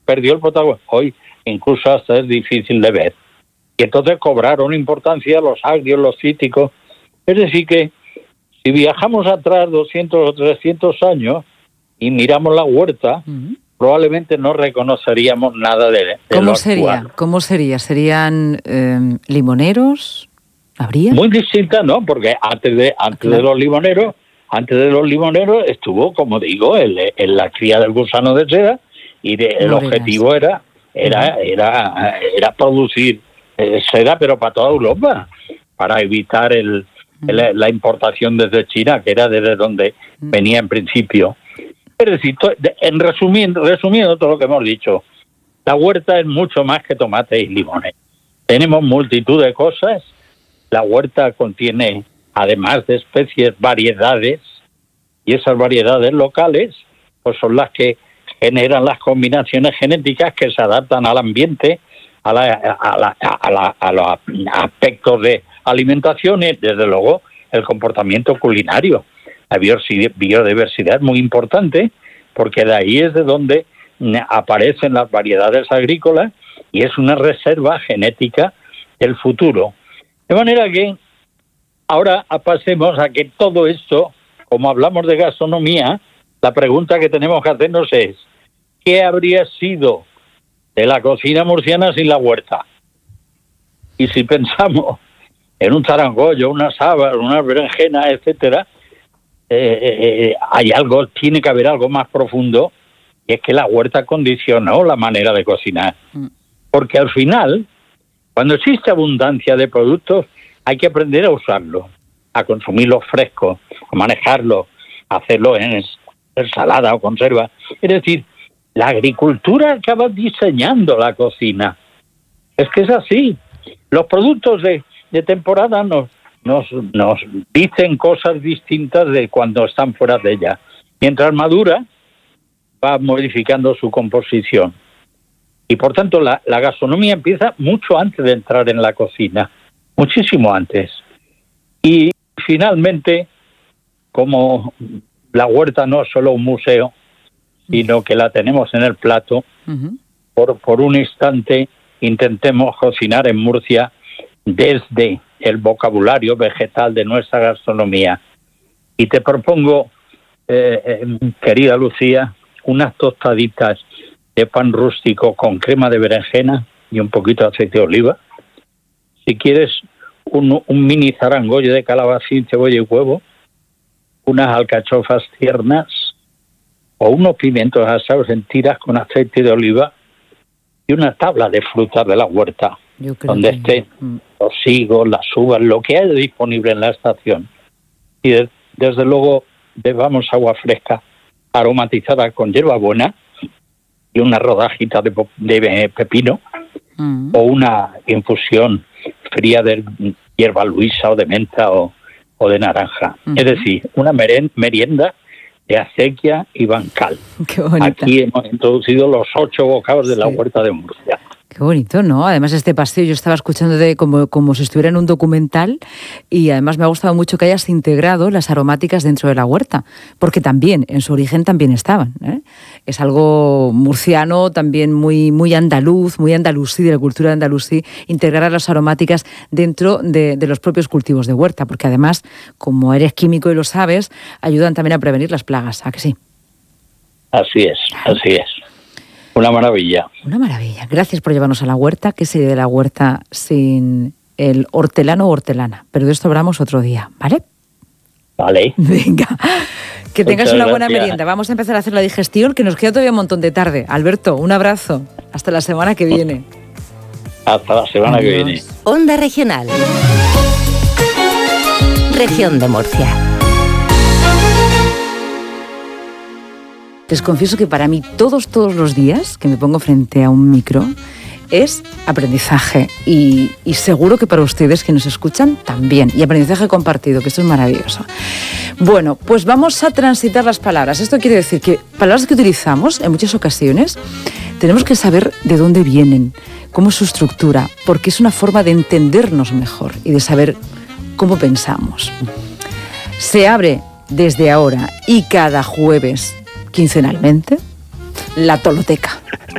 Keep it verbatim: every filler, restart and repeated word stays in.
perdió el protagonismo. Hoy incluso hasta es difícil de ver. Y entonces cobraron importancia los agrios, los cítricos. Es decir que si viajamos atrás doscientos o trescientos años y miramos la huerta, uh-huh. probablemente no reconoceríamos nada de, de ¿Cómo lo sería? actual. ¿Cómo sería? ¿Serían eh, limoneros? ¿Habría? Muy distinta, ¿no? Porque antes de antes claro. de los limoneros, antes de los limoneros estuvo, como digo, el, el, la cría del gusano de seda y de, el objetivo era era uh-huh. era era producir eh, seda, pero para toda Europa, para evitar el, uh-huh. el la importación desde China, que era desde donde uh-huh. venía en principio. Es decir, en resumiendo, resumiendo todo lo que hemos dicho, la huerta es mucho más que tomates y limones. Tenemos multitud de cosas. La huerta contiene, además de especies, variedades, y esas variedades locales pues son las que generan las combinaciones genéticas que se adaptan al ambiente, a, la, a, la, a, la, a los aspectos de alimentación y, desde luego, el comportamiento culinario. La biodiversidad es muy importante porque de ahí es de donde aparecen las variedades agrícolas y es una reserva genética del futuro. De manera que ahora pasemos a que todo esto, como hablamos de gastronomía, la pregunta que tenemos que hacernos es, ¿qué habría sido de la cocina murciana sin la huerta? Y si pensamos en un zarangollo, unas habas, una berenjena, etcétera, eh, eh, hay algo, tiene que haber algo más profundo, y es que la huerta condicionó la manera de cocinar. Porque al final, cuando existe abundancia de productos, hay que aprender a usarlos, a consumirlos frescos, a manejarlos, a hacerlos en ensalada o conserva. Es decir, la agricultura acaba diseñando la cocina. Es que es así. Los productos de, de temporada nos, nos, nos dicen cosas distintas de cuando están fuera de ella. Mientras madura, va modificando su composición. Y por tanto, la, la gastronomía empieza mucho antes de entrar en la cocina, muchísimo antes. Y finalmente, como la huerta no es solo un museo, sino que la tenemos en el plato, uh-huh. por, por un instante intentemos cocinar en Murcia desde el vocabulario vegetal de nuestra gastronomía. Y te propongo, eh, eh, querida Lucía, unas tostaditas de pan rústico con crema de berenjena y un poquito de aceite de oliva. Si quieres, un, un mini zarangollo de calabacín, cebolla y huevo, unas alcachofas tiernas o unos pimientos asados en tiras con aceite de oliva y una tabla de frutas de la huerta, donde que... estén mm. los higos, las uvas, lo que haya disponible en la estación. Y de, desde luego bebamos agua fresca aromatizada con hierbabuena y una rodajita de, de pepino mm. o una infusión fría de hierba luisa o de menta o, o de naranja. Mm. Es decir, una meren, merienda de acequia y bancal. Qué bonita. Aquí hemos introducido los ocho bocados de sí. la huerta de Murcia. Qué bonito, ¿no? Además, este paseo yo estaba escuchando de como, como si estuviera en un documental y además me ha gustado mucho que hayas integrado las aromáticas dentro de la huerta, porque también, en su origen también estaban, ¿eh? Es algo murciano, también muy, muy andaluz, muy andalusí, de la cultura andalusí, integrar las aromáticas dentro de, de los propios cultivos de huerta, porque además, como eres químico y lo sabes, ayudan también a prevenir las plagas, ¿a que sí? Así es, así es. Una maravilla. Una maravilla. Gracias por llevarnos a la huerta. ¿Qué sería de la huerta sin el hortelano o hortelana? Pero de esto hablamos otro día, ¿vale? Vale. Venga. Que tengas Muchas una gracias. buena merienda. Vamos a empezar a hacer la digestión, que nos queda todavía un montón de tarde. Alberto, un abrazo. Hasta la semana que viene. Hasta la semana Adiós. que viene. Onda Regional. Región de Murcia. Les confieso que para mí todos, todos los días que me pongo frente a un micro es aprendizaje y, y seguro que para ustedes que nos escuchan también. Y aprendizaje compartido, que esto es maravilloso. Bueno, pues vamos a transitar las palabras. Esto quiere decir que palabras que utilizamos en muchas ocasiones tenemos que saber de dónde vienen, cómo es su estructura, porque es una forma de entendernos mejor y de saber cómo pensamos. Se abre desde ahora y cada jueves quincenalmente la Toloteca.